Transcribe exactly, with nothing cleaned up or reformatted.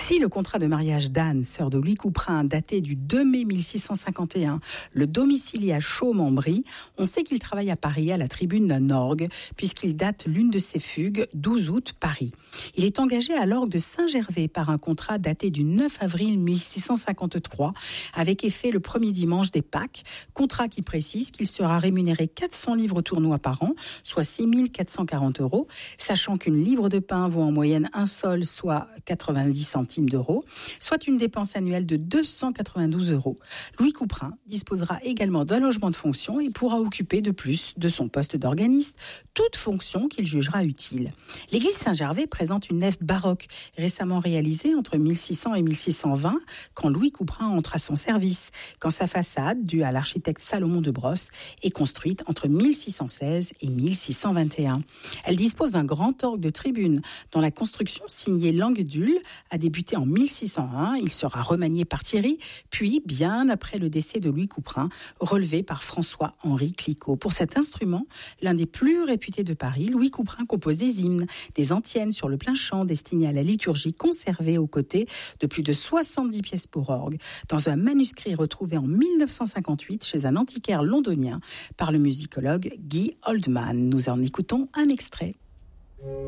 Si le contrat de mariage d'Anne, sœur de Louis Couperin, datait du deux mai mille six cent cinquante et un, le domicilié à Chaumes-en-Brie, on sait qu'il travaille à Paris à la tribune d'un orgue, puisqu'il date l'une de ses fugues, douze août, Paris. Il est engagé à l'orgue de Saint-Gervais par un contrat daté du neuf avril mille six cent cinquante-trois, avec effet le premier dimanche des Pâques, contrat qui précise qu'il sera rémunéré quatre cents livres tournois par an, soit six mille quatre cent quarante euros, sachant qu'une livre de pain vaut en moyenne un sol, soit quatre-vingt-dix centimes d'euros, soit une dépense annuelle de deux cent quatre-vingt-douze euros. Louis Couperin disposera également d'un logement de fonction et pourra occuper de plus de son poste d'organiste toute fonction qu'il jugera utile. L'église Saint-Gervais présente une nef baroque récemment réalisée entre mille six cents et mille six cent vingt, quand Louis Couperin entre à son service, quand sa façade, due à l'architecte Salomon de Brosse, est construite entre mille six cent seize et mille six cent vingt et un. Elle dispose d'un grand orgue de tribune dont la construction signée Languedule a débuté en mille six cent un. Il sera remanié par Thierry, puis, bien après le décès de Louis Couperin, relevé par François-Henri Clicquot. Pour cet instrument, l'un des plus réputés de Paris, Louis Couperin compose des hymnes, des antiennes sur le plein chant destinées à la liturgie, conservées aux côtés de plus de soixante-dix pièces pour orgue, dans un manuscrit retrouvé en mille neuf cent cinquante-huit chez un antiquaire londonien par le musicologue Guy Oldman. Nous en écoutons un extrait.